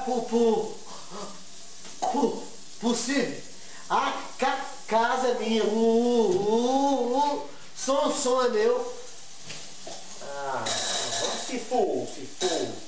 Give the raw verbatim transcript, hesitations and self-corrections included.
por, por, por, possível. A ca, casa é minha. Uh, uh, uh, uh. Som, som é meu. Ah, se for, se for.